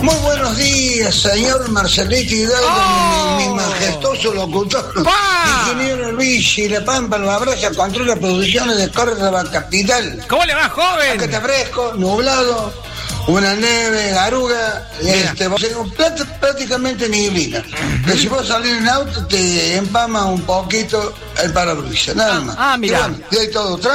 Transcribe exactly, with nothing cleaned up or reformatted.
Muy buenos días, señor Marcelito Hidalgo, oh. mi, mi majestuoso locutor. ¡Pah! Ingeniero Luis y La Pampa lo abraza, controla producciones de Córdoba Capital. ¿Cómo le va, joven? Acá está fresco, nublado, una nieve, garuga, este, prácticamente neblina. Que si vos salís en auto te empama un poquito el parabrisas, nada más. Ah, mira. Y bueno, y ahí todo